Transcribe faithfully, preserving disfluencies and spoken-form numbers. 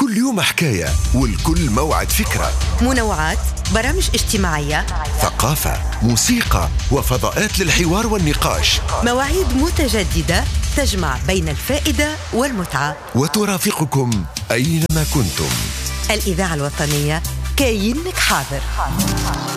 كل يوم حكاية والكل موعد فكرة. منوعات، برامج اجتماعية، ثقافة، موسيقى، وفضاءات للحوار والنقاش. مواعيد متجددة تجمع بين الفائدة والمتعة، وترافقكم أينما كنتم. الإذاعة الوطنية كاينك حاضر.